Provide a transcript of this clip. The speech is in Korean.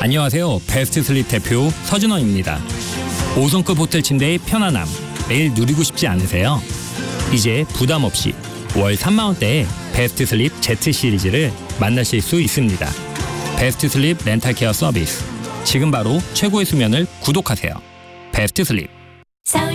안녕하세요. 베스트 슬립 대표 서준원입니다. 5성급 호텔 침대의 편안함 매일 누리고 싶지 않으세요? 이제 부담 없이 월 3만원대의 베스트 슬립 Z 시리즈를 만나실 수 있습니다. 베스트 슬립 렌탈 케어 서비스. 지금 바로 최고의 수면을 구독하세요. 베스트 슬립.